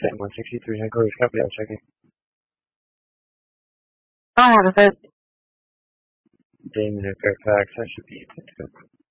Set 163, headquarters, copy, I'll check it. Oh, what is it? Damon at Fairfax, I should be good to go.